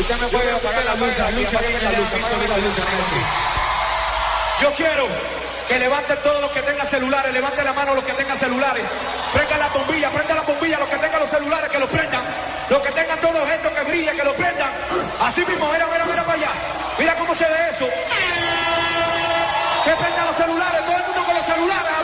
Usted me puede apagar la luz, Yo quiero que levanten todos los que tengan celulares, levanten la mano los que tengan celulares, prendan la bombilla los que tengan los celulares, que los prendan, los que tengan todos estos que brillen, que los prendan, así mismo, mira para allá, mira cómo se ve eso, que prendan los celulares, todo el mundo con los celulares.